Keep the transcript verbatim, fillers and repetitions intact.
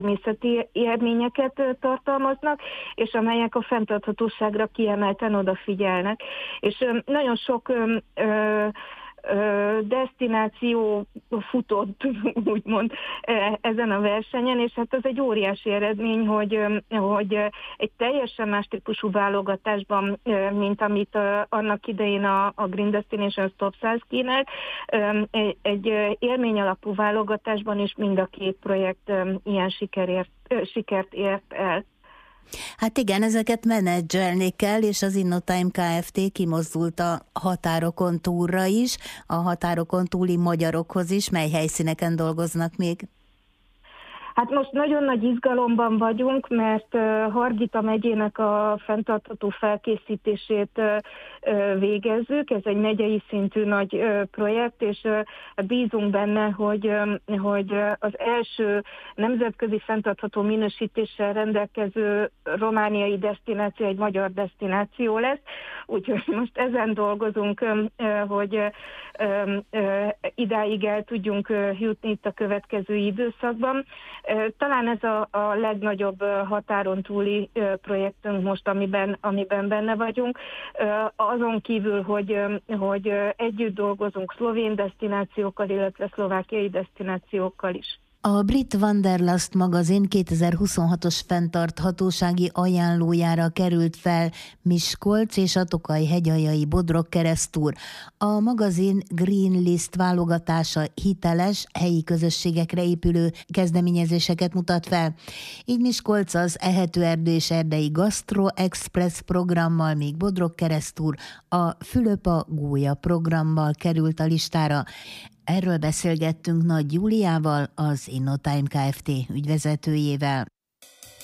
természeti élményeket tartalmaznak, és amelyek a fenntarthatóságra kiemelten odafigyelnek. És nagyon sok ö, ö, desztináció futott, úgymond, ezen a versenyen, és hát az egy óriási eredmény, hogy, hogy egy teljesen más típusú válogatásban, mint amit annak idején a, a Green Destination Top száz kínált, egy, egy élmény alapú válogatásban is mind a két projekt ilyen sikerért, sikert ért el. Hát igen, ezeket menedzselni kell, és az InnoTime Kft. Kimozdult a határokon túlra is, a határokon túli magyarokhoz is. Mely helyszíneken dolgoznak még? Hát most nagyon nagy izgalomban vagyunk, mert Hargita megyének a fenntartható felkészítését végezzük. Ez egy megyei szintű nagy projekt, és bízunk benne, hogy, hogy az első nemzetközi fenntartható minősítéssel rendelkező romániai desztináció egy magyar desztináció lesz. Úgyhogy most ezen dolgozunk, hogy idáig el tudjunk jutni itt a következő időszakban. Talán ez a, a legnagyobb határon túli projektünk most, amiben, amiben benne vagyunk. Azon kívül, hogy, hogy együtt dolgozunk szlovén desztinációkkal, illetve szlovákiai desztinációkkal is. A Brit Wanderlust magazin kétezer-huszonhatos fenntarthatósági ajánlójára került fel Miskolc és a Tokaj hegyaljai Bodrog keresztúr. A magazin Green List válogatása hiteles, helyi közösségekre épülő kezdeményezéseket mutat fel. Így Miskolc az Ehető Erdő és Erdei Gastro Express programmal, míg Bodrog keresztúr a Fülöp-a Gólya programmal került a listára. Erről beszélgettünk Nagy Júliával, az InnoTime Kft. Ügyvezetőjével.